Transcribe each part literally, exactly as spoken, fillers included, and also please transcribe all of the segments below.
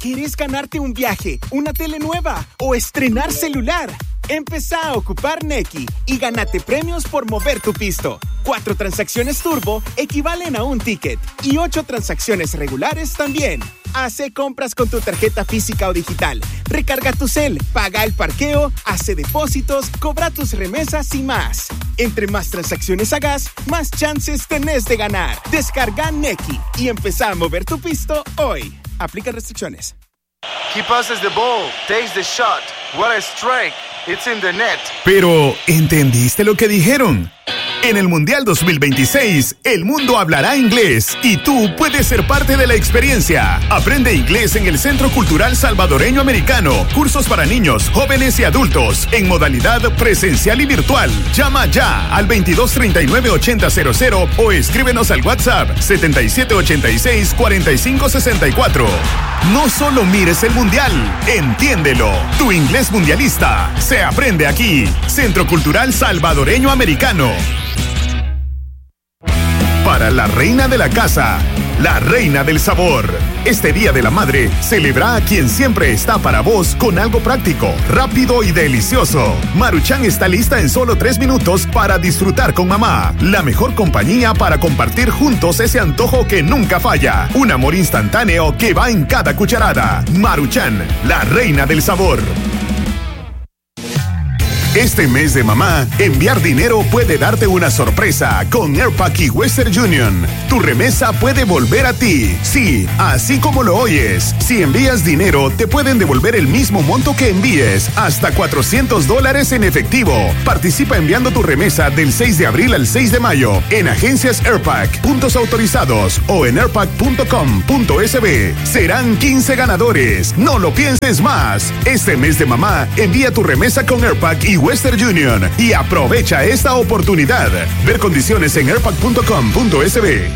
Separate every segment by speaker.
Speaker 1: ¿Querés ganarte un viaje, una tele nueva o estrenar celular? Empezá a ocupar Nequi y ganate premios por mover tu pisto. Cuatro transacciones turbo equivalen a un ticket y ocho transacciones regulares también. Hace compras con tu tarjeta física o digital. Recarga tu cel, paga el parqueo, hace depósitos, cobra tus remesas y más. Entre más transacciones hagas, más chances tenés de ganar. Descarga Nequi y empezá a mover tu pisto hoy. Aplica restricciones.
Speaker 2: He passes the ball, takes the shot. What a strike. It's in the net.
Speaker 3: Pero, ¿entendiste lo que dijeron? En el Mundial dos mil veintiséis, el mundo hablará inglés y tú puedes ser parte de la experiencia. Aprende inglés en el Centro Cultural Salvadoreño Americano. Cursos para niños, jóvenes y adultos en modalidad presencial y virtual. Llama ya al veintidós treinta y nueve ochenta cero cero o escríbenos al WhatsApp setenta y siete ochenta y seis cuarenta y cinco sesenta y cuatro. No solo mires el Mundial, entiéndelo. Tu inglés mundialista se aprende aquí. Centro Cultural Salvadoreño Americano. Para la reina de la casa, la reina del sabor. Este Día de la Madre, celebra a quien siempre está para vos con algo práctico, rápido y delicioso. Maruchan está lista en solo tres minutos para disfrutar con mamá. La mejor compañía para compartir juntos ese antojo que nunca falla. Un amor instantáneo que va en cada cucharada. Maruchan, la reina del sabor. Este mes de mamá, enviar dinero puede darte una sorpresa con Airpack y Western Union. Tu remesa puede volver a ti. Sí, así como lo oyes. Si envías dinero, te pueden devolver el mismo monto que envíes, hasta cuatrocientos dólares en efectivo. Participa enviando tu remesa del seis de abril al seis de mayo en agencias Airpack, puntos autorizados o en airpack punto com punto es be. Serán quince ganadores. No lo pienses más. Este mes de mamá, envía tu remesa con Airpack y Western Union y aprovecha esta oportunidad. Ver condiciones en airpack punto com punto es be.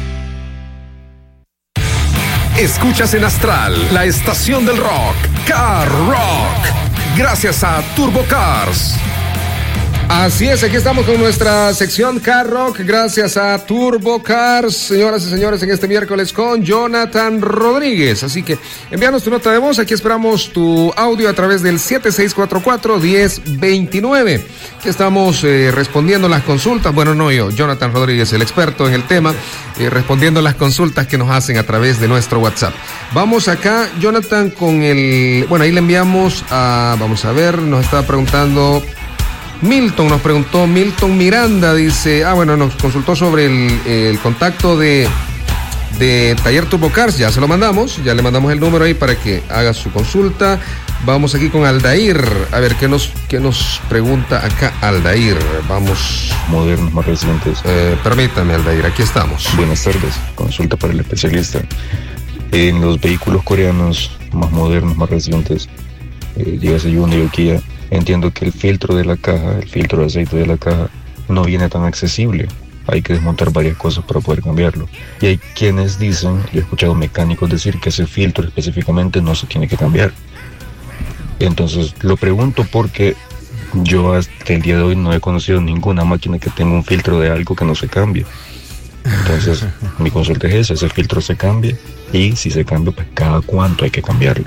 Speaker 4: Escuchas en Astral, la estación del rock, Car Rock, gracias a Turbo Cars.
Speaker 5: Así es, aquí estamos con nuestra sección Car Rock, gracias a Turbo Cars, señoras y señores, en este miércoles con Jonathan Rodríguez. Así que envíanos tu nota de voz, aquí esperamos tu audio a través del siete seis cuatro cuatro, uno cero dos nueve. Aquí estamos eh, respondiendo las consultas, bueno, no yo, Jonathan Rodríguez, el experto en el tema, eh, respondiendo las consultas que nos hacen a través de nuestro WhatsApp. Vamos acá, Jonathan, con el, bueno, ahí le enviamos a, vamos a ver, nos estaba preguntando... Milton nos preguntó, Milton Miranda dice, ah bueno, nos consultó sobre el, el contacto de, de Taller Turbo Cars, ya se lo mandamos, ya le mandamos el número ahí para que haga su consulta. Vamos aquí con Aldair, a ver qué nos, qué nos pregunta acá Aldair, vamos.
Speaker 6: Modernos más recientes.
Speaker 5: Eh, permítame Aldair, aquí estamos.
Speaker 6: Buenas tardes, consulta para el especialista. En los vehículos coreanos más modernos, más recientes, eh, dígase Hyundai o Kia, entiendo que el filtro de la caja, el filtro de aceite de la caja, no viene tan accesible. Hay que desmontar varias cosas para poder cambiarlo. Y hay quienes dicen, yo he escuchado mecánicos decir que ese filtro específicamente no se tiene que cambiar. Entonces, lo pregunto porque yo hasta el día de hoy no he conocido ninguna máquina que tenga un filtro de algo que no se cambie. Entonces, mi consulta es esa, ese filtro se cambia, y si se cambia, pues cada cuánto hay que cambiarlo.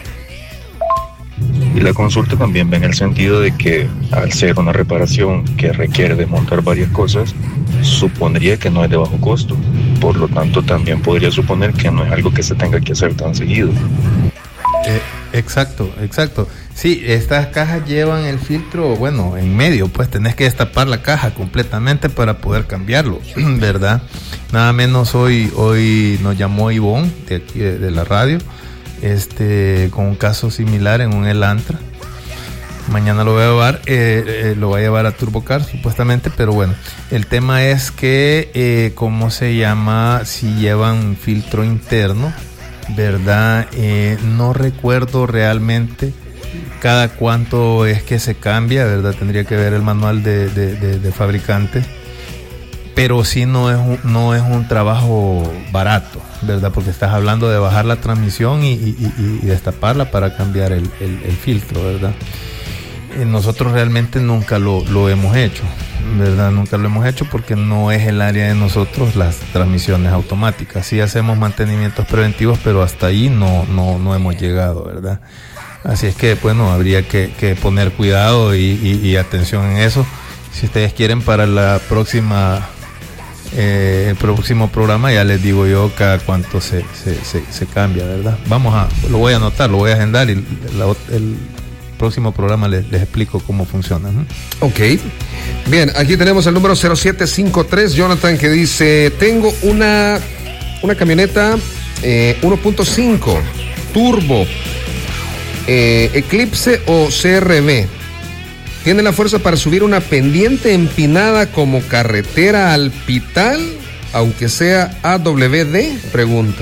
Speaker 6: Y la consulta también va en el sentido de que al ser una reparación que requiere desmontar varias cosas, supondría que no es de bajo costo. Por lo tanto, también podría suponer que no es algo que se tenga que hacer tan seguido.
Speaker 7: Eh, exacto, exacto. Sí, estas cajas llevan el filtro, bueno, en medio, pues tenés que destapar la caja completamente para poder cambiarlo, ¿verdad? Nada menos hoy, hoy nos llamó Ivonne de aquí de, de la radio, este, con un caso similar en un Elantra. Mañana lo voy a llevar, eh, eh, lo voy a llevar a Turbocar supuestamente, pero bueno, el tema es que, eh, ¿cómo se llama? Si llevan filtro interno, ¿verdad? Eh, no recuerdo realmente cada cuánto es que se cambia, ¿verdad? Tendría que ver el manual de, de, de, de fabricante, pero sí no es un, no es un trabajo barato, ¿verdad? Porque estás hablando de bajar la transmisión y, y, y, y destaparla para cambiar el, el, el filtro, ¿verdad? Nosotros realmente nunca lo, lo hemos hecho, ¿verdad? Nunca lo hemos hecho porque no es el área de nosotros las transmisiones automáticas. Sí hacemos mantenimientos preventivos, pero hasta ahí no, no, no hemos llegado, ¿verdad? Así es que, bueno, habría que, que poner cuidado y, y, y atención en eso. Si ustedes quieren, para la próxima, eh, el próximo programa, ya les digo yo cada cuánto se, se, se, se cambia, ¿verdad? Vamos a, lo voy a anotar, lo voy a agendar y la, el próximo programa les, les explico cómo funciona, ¿no?
Speaker 5: Ok. Bien, aquí tenemos el número cero siete cinco tres, Jonathan, que dice: tengo una, una camioneta eh, uno punto cinco turbo, eh, Eclipse o C R V. ¿Tiene la fuerza para subir una pendiente empinada como carretera al Pital, aunque sea A W D? Pregunta.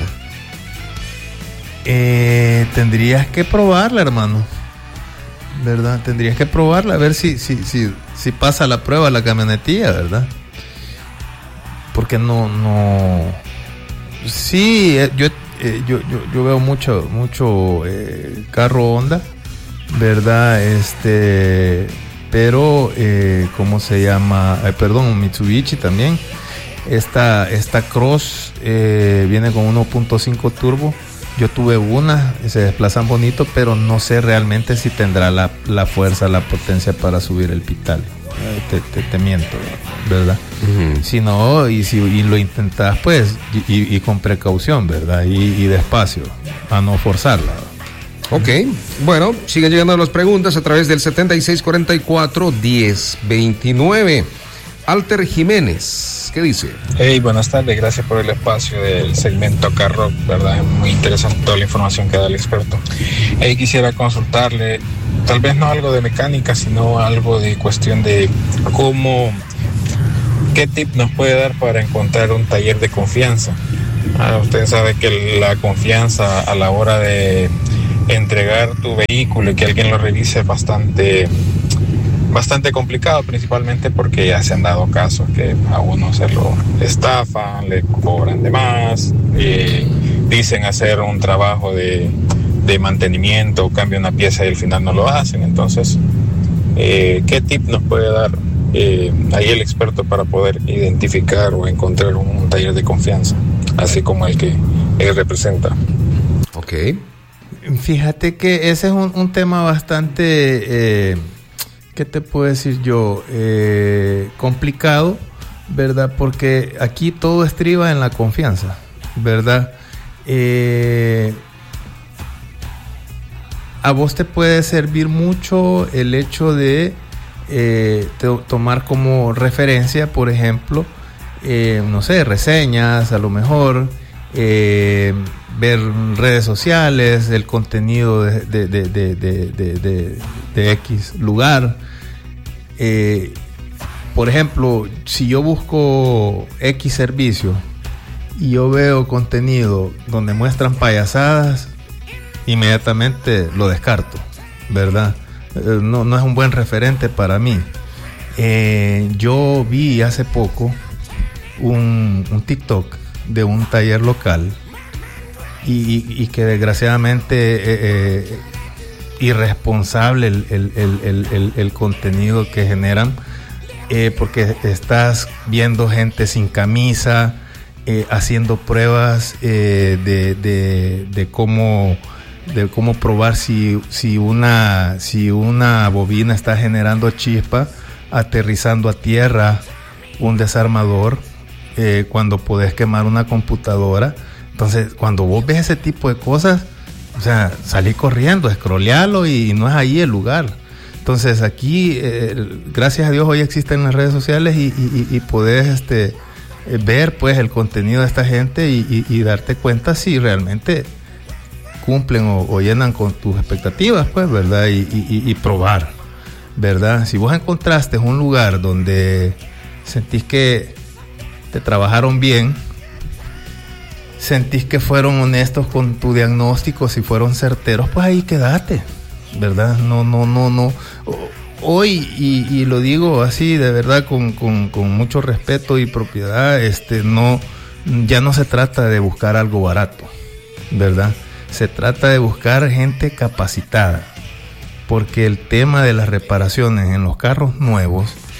Speaker 7: Eh, tendrías que probarla, hermano. ¿Verdad? Tendrías que probarla, a ver si, si, si, si pasa la prueba la camionetilla, ¿verdad? Porque no, no. Sí, eh, yo, eh, yo, yo, yo veo mucho, mucho eh, carro Honda, ¿verdad? Este, pero, eh, ¿cómo se llama? Eh, perdón, Mitsubishi también. Esta, esta Cross eh, viene con uno punto cinco turbo. Yo tuve una, se desplazan bonito, pero no sé realmente si tendrá la, la fuerza, la potencia para subir el Pital. Eh, te, te, te miento, ¿verdad? Uh-huh. Si no, y si y lo intentas, pues, y, y, y con precaución, ¿verdad? Y, y despacio, a no forzarla.
Speaker 5: Ok, bueno, siguen llegando las preguntas a través del setenta y seis cuarenta y cuatro diez veintinueve. Alter Jiménez, ¿qué dice?
Speaker 8: Hey, buenas tardes, gracias por el espacio del segmento Carro, ¿verdad? Es muy interesante toda la información que da el experto. Hey, quisiera consultarle, tal vez no algo de mecánica, sino algo de cuestión de cómo, qué tip nos puede dar para encontrar un taller de confianza. Ah, usted sabe que la confianza a la hora de entregar tu vehículo y que alguien lo revise es bastante... bastante complicado, principalmente porque ya se han dado casos que a uno se lo estafan, le cobran de más, eh, dicen hacer un trabajo de, de mantenimiento, cambia una pieza y al final no lo hacen. Entonces, eh, ¿qué tip nos puede dar eh, ahí el experto para poder identificar o encontrar un, un taller de confianza, así como el que él representa?
Speaker 5: Ok.
Speaker 7: Fíjate que ese es un, un tema bastante... Eh, ¿qué te puedo decir yo? Eh, complicado, ¿verdad? Porque aquí todo estriba en la confianza, ¿verdad? Eh, a vos te puede servir mucho el hecho de eh, te, tomar como referencia, por ejemplo, eh, no sé, reseñas, a lo mejor, eh, ver redes sociales, el contenido de, de, de, de, de, de, de, de X lugar. Eh, por ejemplo, si yo busco X servicio y yo veo contenido donde muestran payasadas, inmediatamente lo descarto, ¿verdad? Eh, no, no es un buen referente para mí. Eh, yo vi hace poco un, un TikTok de un taller local y, y, y que desgraciadamente eh, eh, irresponsable el, el, el, el, el, el contenido que generan, eh, porque estás viendo gente sin camisa eh, haciendo pruebas eh, de, de, de cómo de cómo probar si, si una si una bobina está generando chispa, aterrizando a tierra un desarmador eh, cuando podés quemar una computadora. Entonces, cuando vos ves ese tipo de cosas, o sea, salí corriendo, escrolealo y no es ahí el lugar. Entonces aquí, eh, gracias a Dios, hoy existen las redes sociales y, y, y podés este, eh, ver pues el contenido de esta gente y, y, y darte cuenta si realmente cumplen o, o llenan con tus expectativas, pues, ¿verdad? Y, y, y probar, ¿verdad? Si vos encontraste un lugar donde sentís que te trabajaron bien, sentís que fueron honestos con tu diagnóstico, si fueron certeros, pues ahí quédate, ¿verdad? No, no, no, no. Hoy, y, y lo digo así, de verdad, con, con, con mucho respeto y propiedad, este, no, ya no se trata de buscar algo barato, ¿verdad? Se trata de buscar gente capacitada, porque el tema de las reparaciones en los carros nuevos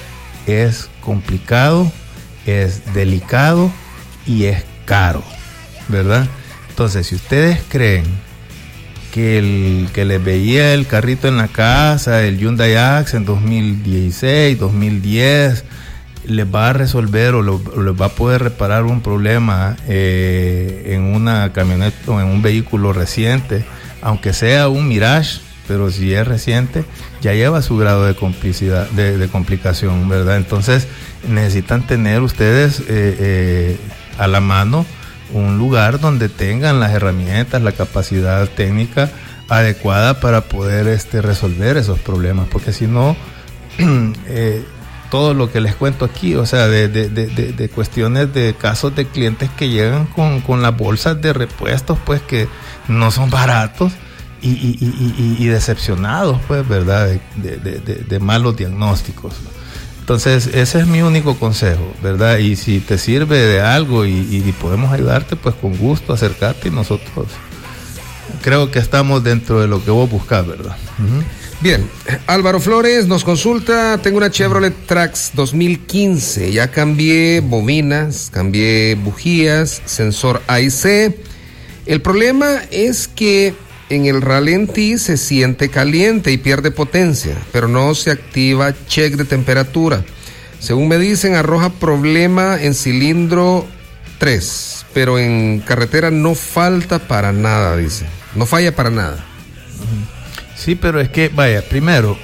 Speaker 7: es complicado, es delicado y es caro, ¿verdad? Entonces, si ustedes creen que el que les veía el carrito en la casa, el Hyundai Accent dos mil dieciséis, dos mil diez, les va a resolver o, lo, o les va a poder reparar un problema eh, en una camioneta o en un vehículo reciente, aunque sea un Mirage, pero si es reciente, ya lleva su grado de complicidad, de, de complicación, ¿verdad? Entonces necesitan tener ustedes eh, eh, a la mano un lugar donde tengan las herramientas, la capacidad técnica adecuada para poder este, resolver esos problemas, porque si no, eh, todo lo que les cuento aquí, o sea, de, de, de, de, de cuestiones de casos de clientes que llegan con, con las bolsas de repuestos, pues que no son baratos y, y, y, y, y decepcionados, pues, ¿verdad? De, de, de, de malos diagnósticos. Entonces, ese es mi único consejo, ¿verdad? Y si te sirve de algo y, y podemos ayudarte, pues con gusto acércate y nosotros creo que estamos dentro de lo que vos buscás, ¿verdad? Uh-huh.
Speaker 5: Bien, Álvaro Flores nos consulta, tengo una Chevrolet Trax dos mil quince, ya cambié bobinas, cambié bujías, sensor A y C. El problema es que en el ralentí se siente caliente y pierde potencia, pero no se activa check de temperatura. Según me dicen, arroja problema en cilindro tres, pero en carretera no falta para nada, dice. No falla para nada.
Speaker 7: Sí, pero es que, vaya, primero,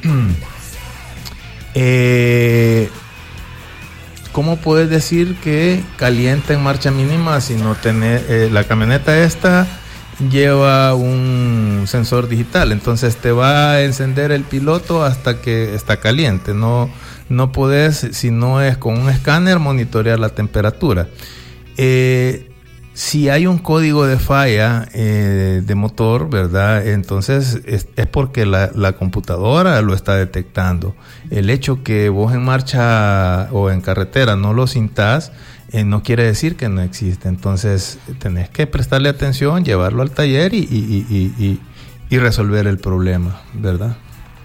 Speaker 7: eh, ¿cómo puedes decir que calienta en marcha mínima si no tenés, eh, la camioneta esta lleva un sensor digital, entonces te va a encender el piloto hasta que está caliente, no, no podés, si no es con un escáner, monitorear la temperatura. Eh, si hay un código de falla eh, de motor, ¿verdad? Entonces es, es porque la, la computadora lo está detectando. El hecho que vos en marcha o en carretera no lo sintás, Eh, no quiere decir que no existe. Entonces tenés que prestarle atención, llevarlo al taller y, y, y, y, y resolver el problema, ¿verdad?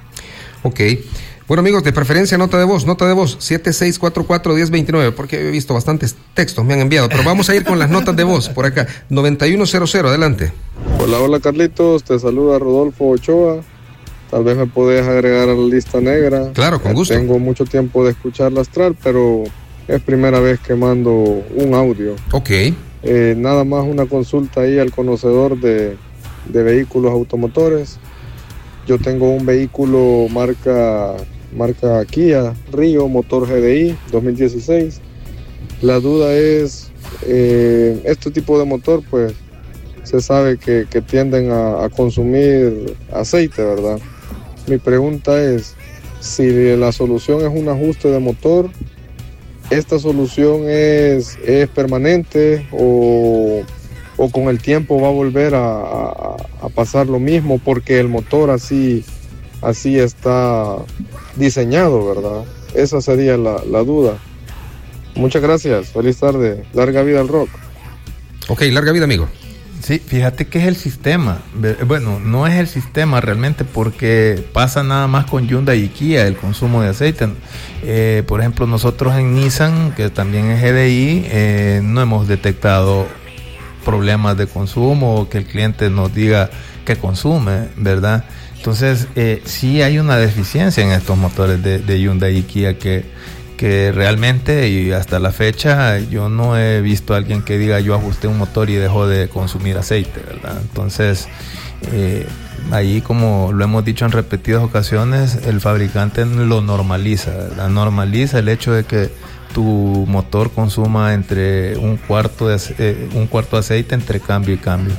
Speaker 5: Ok. Bueno, amigos, de preferencia nota de voz, nota de voz siete seis cuatro cuatro, uno cero dos nueve, porque he visto bastantes textos, me han enviado, pero vamos a ir con las notas de voz por acá. noventa y uno cero cero, adelante.
Speaker 9: Hola, hola Carlitos, te saluda Rodolfo Ochoa. Tal vez me podés agregar a la lista negra.
Speaker 5: Claro, con gusto.
Speaker 9: Tengo mucho tiempo de escuchar la Astral, pero es primera vez que mando un audio.
Speaker 5: Ok.
Speaker 9: Eh, nada más una consulta ahí al conocedor de, de vehículos automotores. Yo tengo un vehículo marca, marca Kia Rio, motor G D I dos mil dieciséis. La duda es, eh, este tipo de motor, pues, se sabe que, que tienden a, a consumir aceite, ¿verdad? Mi pregunta es, si la solución es un ajuste de motor, ¿esta solución es, es permanente o, o con el tiempo va a volver a, a, a pasar lo mismo porque el motor así, así está diseñado, ¿verdad? Esa sería la, la duda. Muchas gracias, feliz tarde, larga vida al rock.
Speaker 5: Ok, larga vida, amigo.
Speaker 7: Sí, fíjate que es el sistema. Bueno, no es el sistema realmente porque pasa nada más con Hyundai y Kia el consumo de aceite. Eh, por ejemplo, nosotros en Nissan, que también es G D I, eh, no hemos detectado problemas de consumo o que el cliente nos diga que consume, ¿verdad? Entonces, eh, sí hay una deficiencia en estos motores de, de Hyundai y Kia que que realmente y hasta la fecha yo no he visto a alguien que diga yo ajusté un motor y dejó de consumir aceite, ¿verdad? Entonces eh, ahí, como lo hemos dicho en repetidas ocasiones, el fabricante lo normaliza, ¿verdad? Normaliza el hecho de que tu motor consuma entre un cuarto de eh, un cuarto de aceite entre cambio y cambio.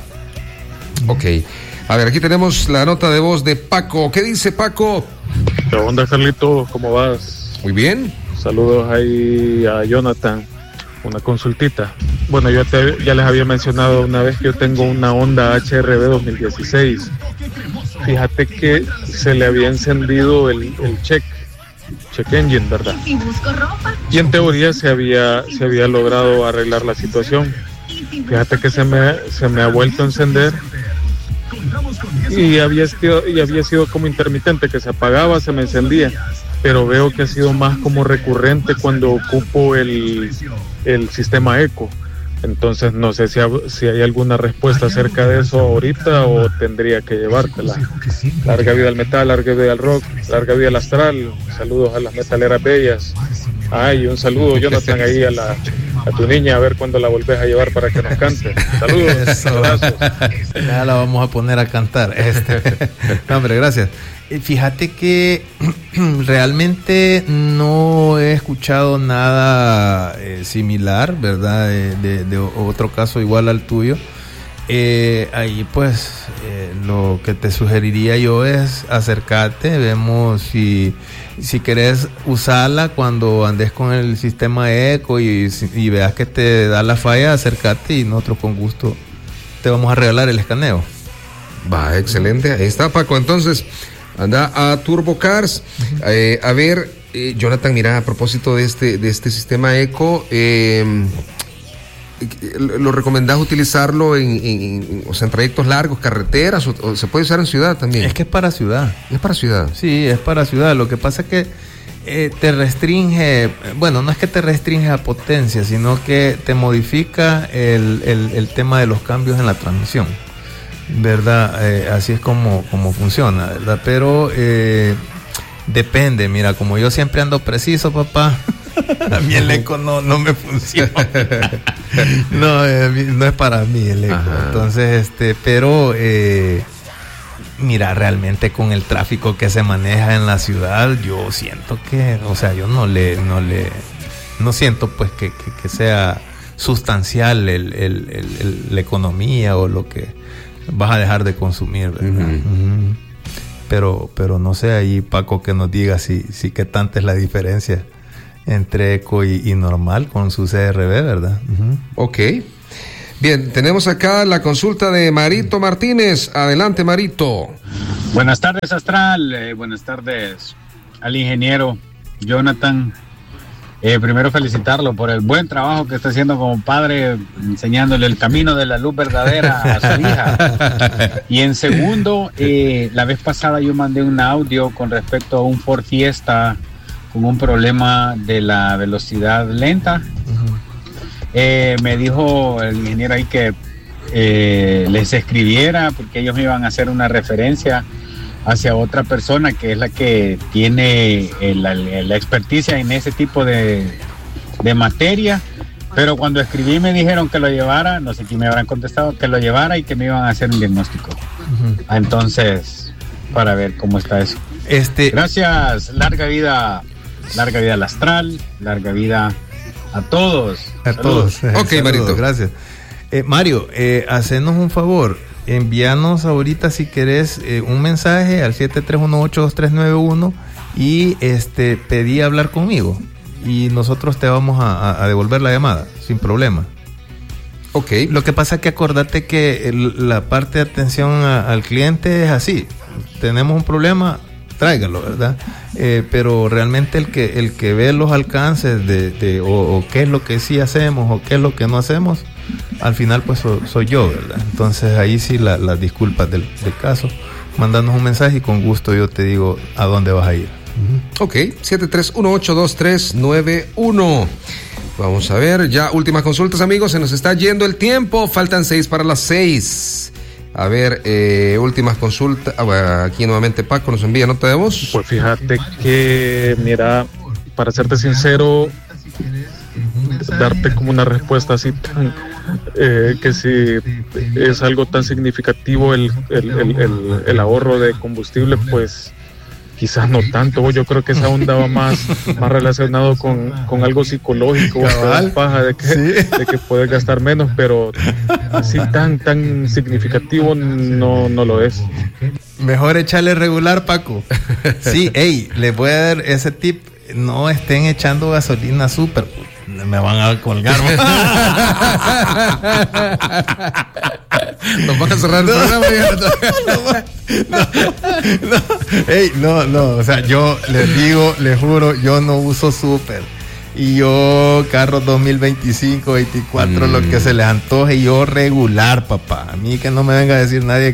Speaker 5: Ok, a ver, aquí tenemos la nota de voz de Paco. ¿Qué dice Paco?
Speaker 10: ¿Qué onda, Carlitos? ¿Cómo vas?
Speaker 5: Muy bien.
Speaker 10: Saludos ahí a Jonathan. Una consultita. Bueno, yo te, ya les había mencionado una vez que yo tengo una Honda H R V dos mil dieciséis. Fíjate que se le había encendido el, el check, check engine, ¿verdad? Y en teoría se había, se había logrado arreglar la situación. Fíjate que se me, se me ha vuelto a encender y había sido, y había sido como intermitente, que se apagaba, se me encendía. pero veo que ha sido más como recurrente cuando ocupo el, el sistema Eco. Entonces no sé si, ha, si hay alguna respuesta acerca de eso ahorita o tendría que llevártela. Larga vida al metal, larga vida al rock, larga vida al astral. Saludos a las metaleras bellas. Ay, un saludo, Jonathan, ahí a, la, a tu niña, a ver cuándo la volvés a llevar para que nos cante. Saludos, abrazos.
Speaker 7: Ya la vamos a poner a cantar. Este. No, hombre, gracias. Fíjate que realmente no he escuchado nada eh, similar, ¿verdad? De, de, de otro caso igual al tuyo. Eh, ahí pues eh, lo que te sugeriría yo es acercarte, vemos si, si querés usarla cuando andes con el sistema Eco y, y veas que te da la falla, acércate y nosotros con gusto te vamos a regalar el escaneo.
Speaker 5: Va, excelente, ahí está, Paco. Entonces anda a Turbo Cars. Uh-huh. eh, a ver, eh, Jonathan, mira, a propósito de este, de este sistema Eco, eh, ¿lo recomendás utilizarlo en, en, o sea, en trayectos largos, carreteras, o, o se puede usar en ciudad también?
Speaker 7: Es que es para ciudad.
Speaker 5: Es para ciudad.
Speaker 7: Sí, es para ciudad. Lo que pasa es que eh, te restringe, bueno, no es que te restringe a potencia, sino que te modifica el, el, el tema de los cambios en la transmisión, ¿verdad? Eh, así es como, como funciona, ¿verdad? Pero eh, depende, mira, como yo siempre ando preciso, papá. A mí el Eco no, no me funciona. No, eh, no es para mí el Eco. Ajá. Entonces, este, pero eh, mira, realmente con el tráfico que se maneja en la ciudad, yo siento que, o sea, yo no le, no le, no siento pues que, que, que sea sustancial el, el, el, el, la economía o lo que vas a dejar de consumir, ¿verdad? Uh-huh. Uh-huh. Pero, pero no sé ahí, Paco, que nos diga si, si qué tanta es la diferencia entre Eco y, y normal con su C R V, ¿verdad? Uh-huh.
Speaker 5: Ok. Bien, tenemos acá la consulta de Marito Martínez. Adelante, Marito.
Speaker 11: Buenas tardes, Astral. Eh, buenas tardes al ingeniero Jonathan. Eh, primero felicitarlo por el buen trabajo que está haciendo como padre, enseñándole el camino de la luz verdadera a su hija. Y en segundo, eh, la vez pasada yo mandé un audio con respecto a un Ford Fiesta con un problema de la velocidad lenta. Uh-huh. Eh, me dijo el ingeniero ahí que eh, les escribiera porque ellos me iban a hacer una referencia hacia otra persona que es la que tiene la, la experticia en ese tipo de, de materia, pero cuando escribí me dijeron que lo llevara, no sé quién me habrán contestado, que lo llevara y que me iban a hacer un diagnóstico. Uh-huh. Entonces, para ver cómo está eso. Este... Gracias, larga vida. Larga vida al Astral, larga vida a todos.
Speaker 7: A
Speaker 11: Saludos.
Speaker 7: todos. Ok, saludos, Marito. Gracias. Eh, Mario, eh, hacenos un favor. Envíanos ahorita, si querés, eh, un mensaje al siete tres uno ocho dos tres nueve uno y este, pedí hablar conmigo. Y nosotros te vamos a, a devolver la llamada, sin problema. Ok. Lo que pasa es que acordate que el, la parte de atención a, al cliente es así. Tenemos un problema, tráigalo, ¿verdad? Eh, pero realmente el que el que ve los alcances de, de o, o qué es lo que sí hacemos o qué es lo que no hacemos, al final pues so, soy yo, ¿verdad? Entonces ahí sí las la disculpas del, del caso, mandanos un mensaje y con gusto yo te digo a dónde vas a ir.
Speaker 5: Uh-huh. Ok, siete tres uno ocho dos tres nueve uno. Vamos a ver, ya últimas consultas, amigos, se nos está yendo el tiempo, faltan seis para las seis. A ver, eh, últimas consultas. Ah, bueno, aquí nuevamente Paco nos envía nota de voz.
Speaker 10: Pues fíjate que, mira, para serte sincero, darte como una respuesta así tan, eh, que si es algo tan significativo el, el, el, el, el ahorro de combustible, pues quizás no tanto. Yo creo que esa onda va más, más relacionado con, con algo psicológico, paja de que, ¿sí? de que puedes gastar menos, pero así tan tan significativo no, no lo es.
Speaker 7: Mejor echarle regular, Paco. Sí, hey, les voy a dar ese tip. No estén echando gasolina súper. Me van a colgar.
Speaker 5: Nos van a cerrar el
Speaker 7: no,
Speaker 5: programa.
Speaker 7: No, no, no, hey, no, no, o sea, yo les digo, les juro, yo no uso súper. Y yo, carros dos mil veinticinco, veinticuatro, mm. lo que se les antoje, yo regular, papá. A mí que no me venga a decir nadie